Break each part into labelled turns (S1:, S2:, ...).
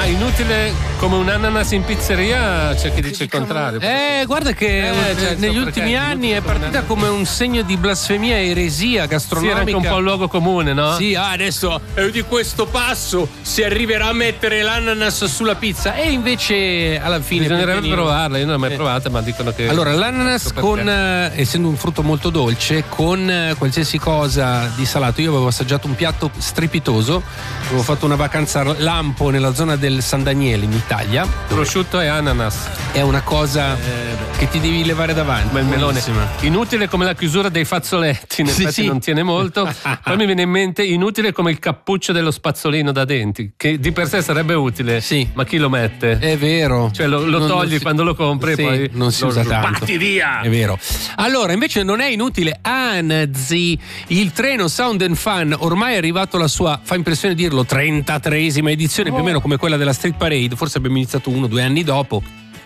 S1: inutile come un ananas in pizzeria, c'è chi dice il contrario.
S2: Guarda che negli ultimi anni è partita come un segno di blasfemia e eresia gastronomica.
S1: Sì, era anche un po' un luogo comune, no?
S2: Sì, adesso di questo passo si arriverà a mettere l'ananas sulla pizza, e invece alla fine
S1: bisognerebbe provarla. Io non l'ho mai provata, ma dicono che
S2: allora l'ananas essendo un frutto molto dolce, con qualsiasi cosa di salato. Io avevo assaggiato un piatto strepitoso, avevo fatto una vacanza a Lampo nella zona del San Daniele in Italia.
S1: Prosciutto e ananas
S2: è una cosa che ti devi levare davanti.
S1: Bel melone. Inutile come la chiusura dei fazzoletti, in effetti non tiene molto. Poi mi viene in mente inutile come il cappuccio dello spazzolino da denti, che di per sé sarebbe utile, ma chi lo mette?
S2: È vero,
S1: cioè lo togli quando lo compri, e poi
S2: non si usa tanto.
S1: Batti via!
S2: È vero. Allora invece non è inutile, anzi, il treno Sound and Fun ormai è arrivato alla sua, fa impressione dirlo, 33esima edizione, più o meno come quella della Street Parade. Forse abbiamo iniziato 1 o 2 anni dopo.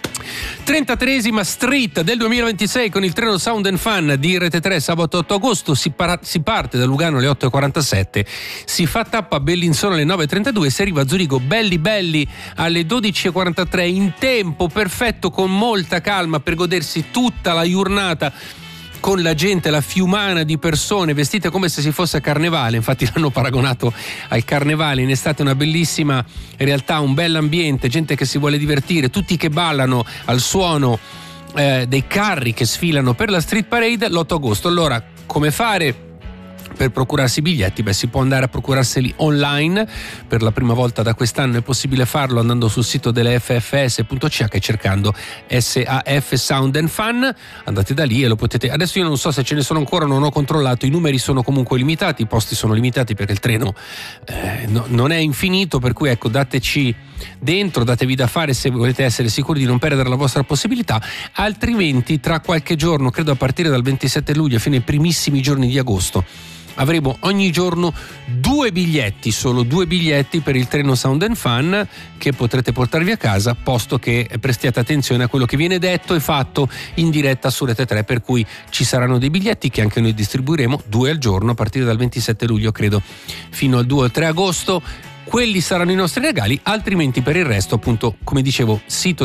S2: 33esima Street del 2026 con il treno Sound and Fun di Rete 3. Sabato 8 agosto si parte da Lugano alle 8.47, si fa tappa a Bellinzona alle 9.32 e si arriva a Zurigo belli alle 12.43, in tempo perfetto, con molta calma, per godersi tutta la giornata con la gente, la fiumana di persone vestite come se si fosse a carnevale. Infatti l'hanno paragonato al carnevale in estate, una bellissima realtà, un bell'ambiente, gente che si vuole divertire, tutti che ballano al suono dei carri che sfilano per la Street Parade l'8 agosto. Allora, come fare per procurarsi i biglietti? Si può andare a procurarseli online. Per la prima volta da quest'anno è possibile farlo andando sul sito delle ffs.ch e cercando SAF Sound and Fun. Andate da lì e lo potete. Adesso io non so se ce ne sono ancora, non ho controllato, i numeri sono comunque limitati, i posti sono limitati perché il treno non è infinito, per cui ecco, dateci dentro, datevi da fare se volete essere sicuri di non perdere la vostra possibilità. Altrimenti tra qualche giorno, credo a partire dal 27 luglio fino ai primissimi giorni di agosto, avremo ogni giorno 2 biglietti, solo 2 biglietti per il treno Sound and Fun, che potrete portarvi a casa, posto che prestiate attenzione a quello che viene detto e fatto in diretta su Rete 3, per cui ci saranno dei biglietti che anche noi distribuiremo, 2 al giorno a partire dal 27 luglio credo fino al 2 o 3 agosto. Quelli saranno i nostri regali, altrimenti per il resto, appunto, come dicevo, sito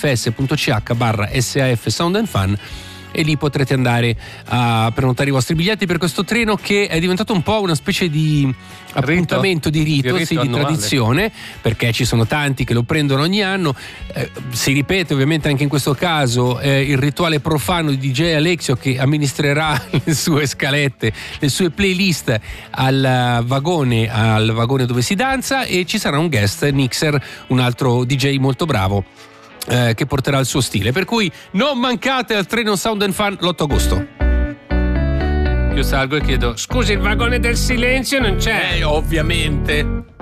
S2: dell'ffs.ch/SAF Sound and Fun, e lì potrete andare a prenotare i vostri biglietti per questo treno, che è diventato un po' una specie di appuntamento, di rito di tradizione, perché ci sono tanti che lo prendono ogni anno. Si ripete ovviamente anche in questo caso il rituale profano di DJ Alexio, che amministrerà le sue scalette, le sue playlist al vagone dove si danza, e ci sarà un guest mixer, un altro DJ molto bravo, che porterà il suo stile, per cui non mancate al treno Sound and Fun l'8 agosto.
S1: Io salgo e chiedo: scusi, il vagone del silenzio non c'è?
S2: Ovviamente.